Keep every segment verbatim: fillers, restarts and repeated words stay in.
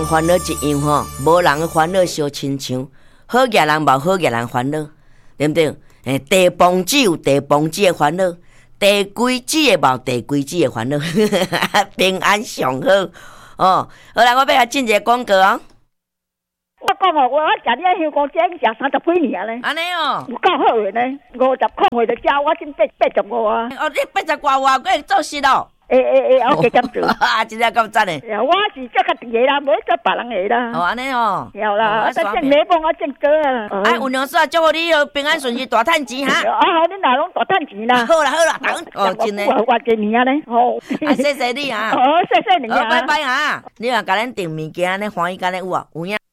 烦恼一样吼，无人的烦恼相亲像，好业人无好业人烦恼，对不对？诶，地崩子有地崩子的烦恼，地规子的无地规子的烦恼，平安上好哦。好啦，我要来进一个广告哦。 我讲哦，我我食你香港煎食三十几年咧， 安尼哦， 有够好诶呢，五十块货就食，我真八八十五啊。 哦，你八十外外，佫会做事咯？ 诶诶诶，我加减做。 啊，真正够赞诶！ 我是做家己个啦，无做别人个啦。 哦，安尼哦。 有啦，啊，正礼帮我正哥啊。 哎，有娘煞祝福你哦，平安顺利，大趁钱哈。 啊，好，你哪拢大趁钱啦？ 好啦好啦，等哦，真诶。 我几年啊咧？好。 啊，谢谢你啊。 哦，谢谢你啊。 好，拜拜啊！你若甲咱订物件，安尼欢喜敢若有啊？有影。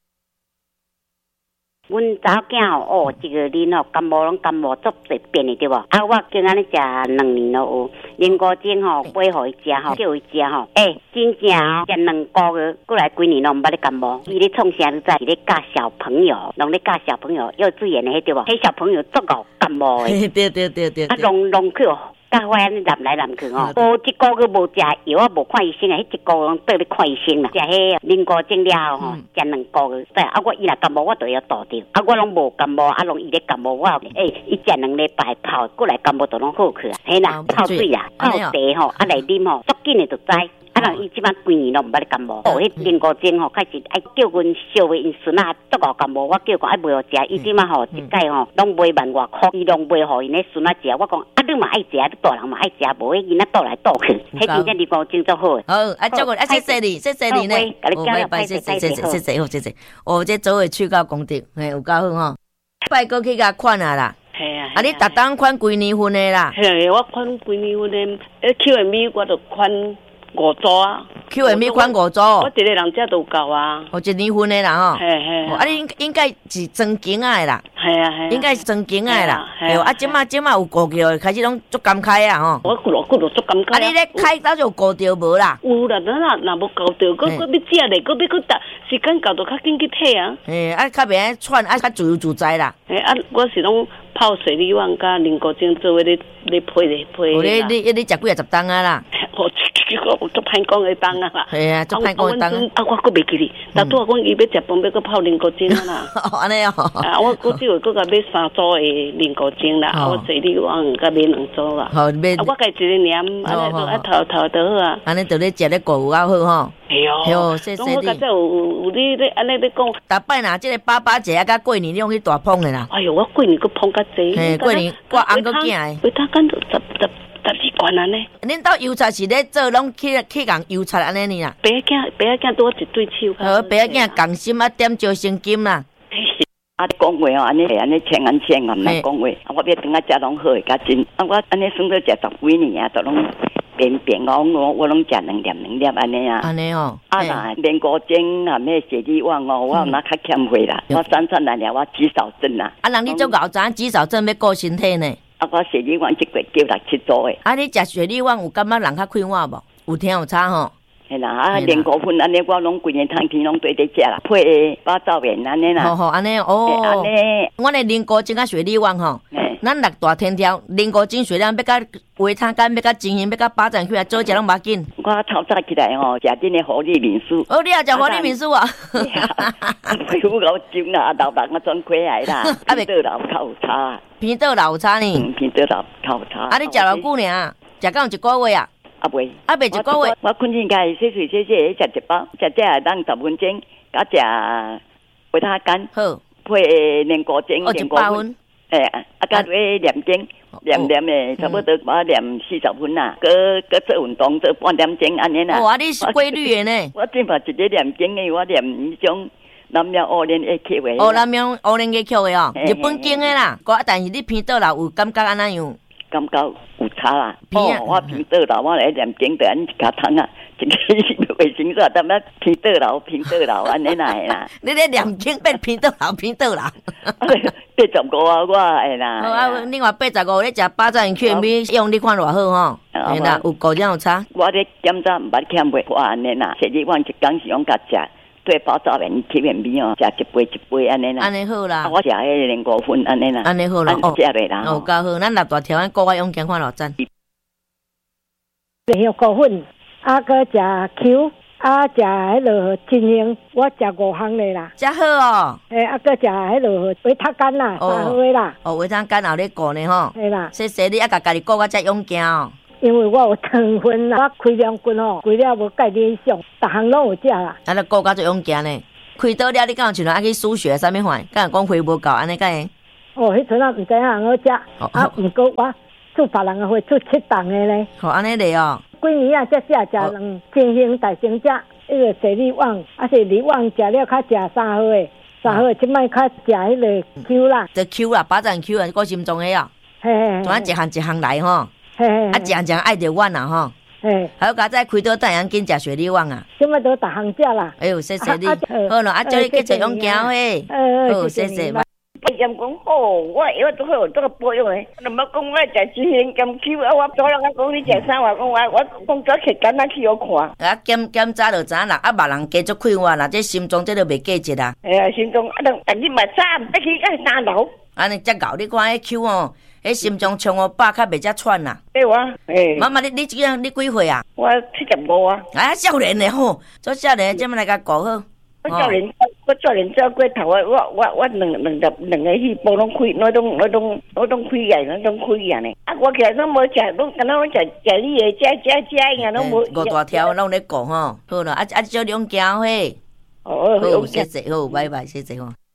阮查某囝哦，这个恁哦，感冒拢感冒足侪变的对无？啊，我今仔日食两年咯有，莲菇精吼买互伊食吼，叫伊食吼，诶、欸，真正哦，食两个月，过来几年拢毋捌咧感冒。伊咧创啥你知？伊咧教小朋友，拢咧教小朋友幼稚园的迄对无？迄小朋友足够感冒的。 对对对对。 啊，弄弄去哦。甲我安尼南来南去哦，无一个月无食药啊，无看医生啊，迄一个月倒咧看医生啦。食迄莲菇精了吼，食两个月，对啊，我伊若感冒我就要倒掉，啊，我拢无感冒，啊，拢伊咧感冒我，诶，伊食两礼拜泡过来感冒就拢好去啊，嘿啦，泡水啦，泡茶吼，啊来啉吼，足紧的就知。啊，人伊即摆几年拢毋捌咧感冒，哦，迄莲菇精吼，开始爱叫阮小妹因孙仔足够感冒，我叫讲爱买互食，伊即摆吼一届吼拢买万外箍，伊拢买互因咧孙仔食，我讲啊，你嘛爱食，你大人嘛爱食，无迄囡仔倒来倒去，迄真正莲菇精足好。 好，啊，祝我啊，谢谢你，谢谢你呢，哦，拜拜，谢谢谢谢谢谢，好谢谢，哦，这做伙去到功德，嘿，有够好吼，拜过去甲款啊啦。 系啊， 啊！你逐当款几年份的啦？ 系我款几年份的，诶 Q M V 我就款五组啊。 Q M V 款五组， 我一个人遮都够啊。 哦，一年份的啦吼。 系系。 啊，你应该是装景仔的啦。 系啊系。 应该是装景仔的啦。系啊，即马即马有顾着，开始拢足感慨啊吼。 我骨落骨落足感慨。 啊，你咧开早就顾着无啦？ 有啦，咱若若无顾着，佮佮要食咧，佮要佮搭时间到就较紧去体啊。 诶，啊，较袂喘，啊，较自由自在啦。 诶，啊，我是拢泡水利旺甲莲菇精做伙咧咧配咧配。 哦，你你你食几啊十担啊啦？ 我我足歹讲的当啊啦。 系啊，足歹讲的当啊。 啊，我佫袂记哩。但拄啊，阮伊要食饭，要佫泡莲菇精啊啦。 哦，安尼哦。 啊，我佫只会佫甲买三组的莲菇精啦，啊，我水利旺甲买两组啦。 好，买。 啊，我家一个念，安尼就啊头头就好啊。 安尼就咧食咧顾有够好吼。 系哦。 系哦，谢谢你。 我觉有有有你咧安尼咧讲。 逐摆若即个爸爸节啊，甲过年你用去大捧的啦。 哎哟，我过年佫捧较济。 嘿，过年我翁佫囝的。 为他干就十十。十二罐安尼， 恁兜油菜是咧做拢去去共油菜安尼呢啦。 白仔白仔多一对手。 好，白仔共心啊，点椒生金啦。 啊，讲话哦，安尼安尼千安千万来讲话，我要等下食拢好诶，较真。啊，我安尼算做食十几年啊，都拢便便我我我拢食两粒两粒安尼啊。 安尼哦。 啊，那莲菇精啊，咩血力旺哦，我那较欠会啦。我三三来了，我肌少症啦。 啊，人你做搞知肌少症要顾身体呢？ 啊，我血力旺一个叫六七组诶。 啊，你食血力旺有感觉人较快活无？有听有差吼？ 系啦，啊，莲菇粉安尼我拢规年汤天拢对得食啦，配八糟面安尼啦。 好好，安尼哦。安尼，我的莲菇精甲血力旺吼，咱六大天条，莲菇精血量要甲维他干，要甲精英，要甲巴掌起来做食拢无紧。 我透早起来吼，食恁的活力面素。 哦，你也食活力面素啊？ 皮肤老肿啦，老人啊转溃癌啦，皮倒老较有差。 皮倒老有差呢？ 皮倒老较有差。 啊，你食偌久呢？食到一个月啊？ 啊袂， 啊袂一个月。 我困醒家洗水洗洗，食一包，食这下当十分钟，甲食维他干， 好， 配莲菇精， 莲菇粉， 诶，啊，甲咧念经，念念诶，差不多我念四十分啦，搁搁做运动做半点钟安尼啦。 哇，你是规律诶呢？ 我正嘛一个念经诶，我念迄种南庙乌莲会曲诶。 哦，南庙乌莲会曲诶哦，日本经诶啦，个但是你偏倒啦，有感觉安怎样？ 感觉有差啦，哦，我偏倒啦，我来念经得安一卡汤啊，一个卫生纸，淡仔偏倒啦，偏倒啦，安尼啦系啦。 你咧念经变偏倒啦，偏倒啦。 八十五啊，我系啦。 好啊，另外八十五，你食巴掌去咪用你看偌好吼，系啦，有果然有差。 我咧检查毋捌欠袂，我安尼啦，实际我一工是用甲食。对包早面去面面哦，食一杯一杯安尼啦。 安尼好啦。 啊，我食迄莲菇粉安尼啦。 安尼好啦。 哦，食落啦。 哦，够好，咱六大条咱国外用健看偌赞。 莲菇粉，啊，搁食 Q 啊，食迄落金星，我食五项嘞啦。 真好哦。 诶，啊，搁食迄落维他干啦，三号啦。 哦，维他干后咧顾呢吼。 系啦。 谢谢你啊，甲家己顾我遮勇健哦。 因为我有糖分啦，我开两斤哦，规了无钙连上，逐项拢有食啦。 啊，你顾甲遮勇健呢？开刀了，你敢有像啊去输血啥物款？敢有讲血无够安尼敢会？ 哦，迄阵啊，毋知影好食，啊，毋过我做别人的会做七档的咧。 好，安尼咧哦。 几年啊，才食食两金星大成食，迄个水力旺，啊是力旺食了较食三号的，三号即摆较食迄个 Q 啦。 这 Q 啦，巴掌 Q 啊，过心中的啊。 嘿嘿。 怎啊一项一项来吼？ 嘿嘿。 啊，一项一项爱着阮啊吼。 嘿。 还有家再开刀等样紧食水力旺啊。 即摆都逐项食啦。 哎呦，谢谢你。好咯，啊，叫你继续勇健嘿。好，谢谢。 保养讲好，我药都好，这个保养诶。那么讲我食金星兼 Q， 啊，我早人啊讲你食啥话，讲我我讲早起简单去我看。 啊，检检查就知影啦，啊，别人加足快活啦，这心脏这都袂计节啊。 哎呀，心脏啊，等等你嘛早，得去个三楼。 安尼才搞，你看迄 Q 哦，迄心脏冲五百，较袂遮喘啦。 对哇，诶。 妈妈，你你这样你几岁啊？ 我七十五啊。 啊，少年嘞吼，做少年，这么来甲顾好。 我少年，我少年做过头啊！我我我两两十两个细胞拢开，那种那种那种开眼，那种开眼呢。啊，我其实拢无食，拢敢若我食食你的，食食食样拢无。 五大条拢咧顾吼，好啦，啊啊，少两件嘿。 哦， 好，谢谢，好，拜拜，谢谢吼。